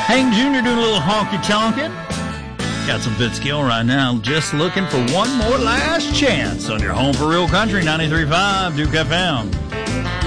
Hank Jr. doing a little honky-tonkin'. Got some Fitz Gill right now. Just looking for one more last chance on your home for real country, 93.5 Duke FM.